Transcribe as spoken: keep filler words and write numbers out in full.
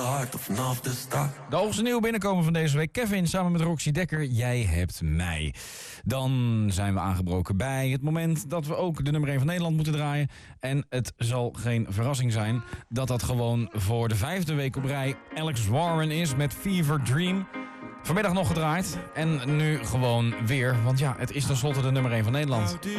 De hoogste nieuwe binnenkomen van deze week. Kevin samen met Roxy Dekker. Jij hebt mij. Dan zijn we aangebroken bij het moment dat we ook de nummer één van Nederland moeten draaien. En het zal geen verrassing zijn dat dat gewoon voor de vijfde week op rij Alex Warren is met Fever Dream. Vanmiddag nog gedraaid. En nu gewoon weer. Want ja, het is tenslotte de nummer één van Nederland.